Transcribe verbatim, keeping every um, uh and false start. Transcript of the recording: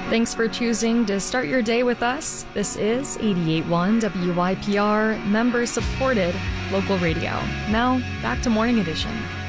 Thanks for choosing to start your day with us. This is eighty-eight point one W Y P R, member-supported local radio. Now, back to Morning Edition.